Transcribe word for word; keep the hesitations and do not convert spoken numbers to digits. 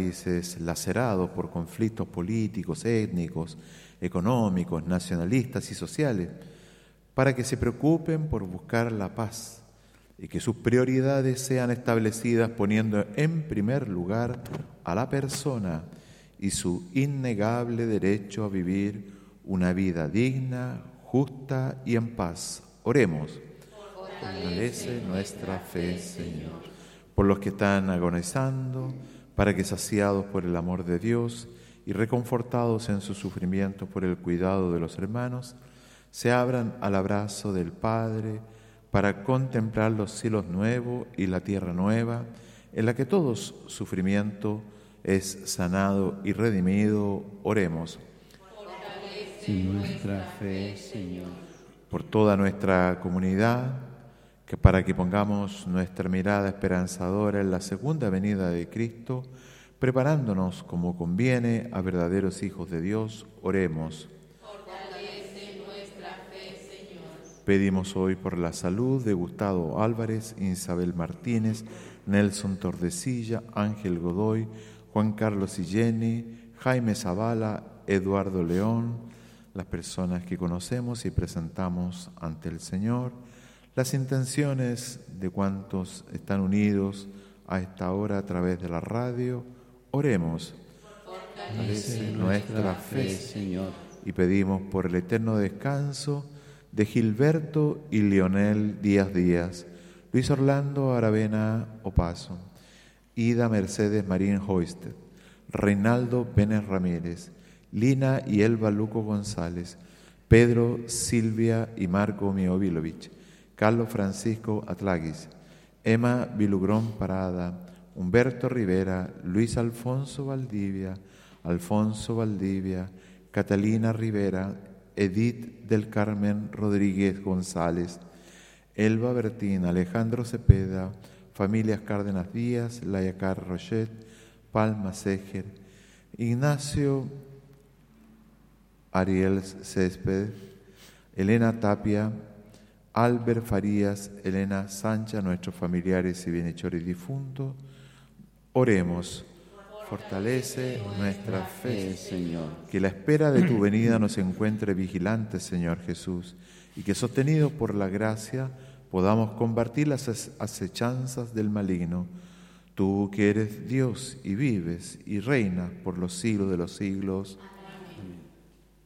países lacerados por conflictos políticos, étnicos, económicos, nacionalistas y sociales, para que se preocupen por buscar la paz y que sus prioridades sean establecidas poniendo en primer lugar a la persona y su innegable derecho a vivir una vida digna, justa y en paz. Oremos. Fortalece nuestra fe, Señor. Por los que están agonizando, para que saciados por el amor de Dios y reconfortados en su sufrimiento por el cuidado de los hermanos, se abran al abrazo del Padre para contemplar los cielos nuevos y la tierra nueva, en la que todo sufrimiento es sanado y redimido. Oremos. Fortalece nuestra fe, Señor. Por toda nuestra comunidad, que para que pongamos nuestra mirada esperanzadora en la segunda venida de Cristo, preparándonos como conviene a verdaderos hijos de Dios, oremos. Fortalece nuestra fe, Señor. Pedimos hoy por la salud de Gustavo Álvarez, Isabel Martínez, Nelson Tordesilla, Ángel Godoy, Juan Carlos Illeni, Jaime Zavala, Eduardo León, las personas que conocemos y presentamos ante el Señor, las intenciones de cuantos están unidos a esta hora a través de la radio. Oremos. Fortalece nuestra fe, Señor. Y pedimos por el eterno descanso de Gilberto y Leonel Díaz Díaz, Luis Orlando Aravena Opaso, Ida Mercedes Marín Hoisted, Reinaldo Pérez Ramírez, Lina y Elba Luco González, Pedro, Silvia y Marco Miovilovich, Carlos Francisco Atlaguis, Emma Vilugrón Parada, Humberto Rivera, Luis Alfonso Valdivia, Alfonso Valdivia, Catalina Rivera, Edith del Carmen Rodríguez González, Elba Bertín, Alejandro Cepeda, familias Cárdenas Díaz, Layacar Rochet, Palma Seger, Ignacio Ariel Césped, Elena Tapia, Albert Farías, Elena Sancha, nuestros familiares y bienhechores difuntos. Oremos. Fortalece nuestra fe, Señor. Que la espera de tu venida nos encuentre vigilantes, Señor Jesús, y que sostenidos por la gracia podamos combatir las acechanzas del maligno. Tú que eres Dios y vives y reinas por los siglos de los siglos.